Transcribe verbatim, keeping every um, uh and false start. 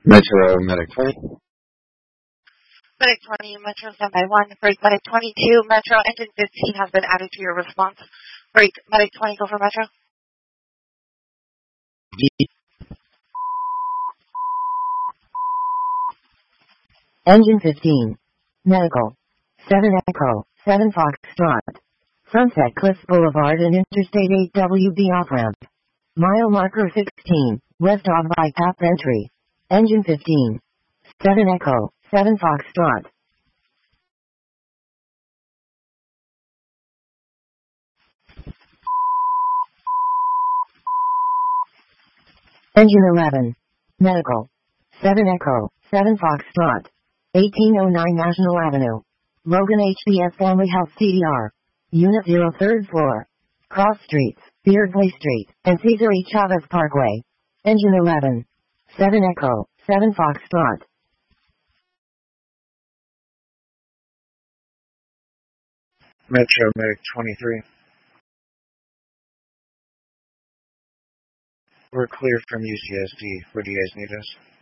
Metro Medic twenty. Medic twenty, Metro standby one. Break Medic twenty-two, Metro engine fifteen has been added to your response. Break Medic twenty, go for Metro. D. Engine fifteen. Medical. seven Echo, seven Foxtrot. Sunset Cliffs Boulevard and Interstate eight W B off-ramp. Mile marker sixteen, west of bypass entry. Engine fifteen. seven Echo, seven Foxtrot. Engine eleven. Medical. seven Echo, seven Foxtrot. eighteen oh nine National Avenue. Logan H B S Family Health C D R. Unit zero third floor. Cross Streets, Beardsley Street, and Cesar E. Chavez Parkway. Engine eleven. seven Echo, seven Foxtrot. Metro Medic twenty-three. We're clear from U C S D. Where do you guys need us?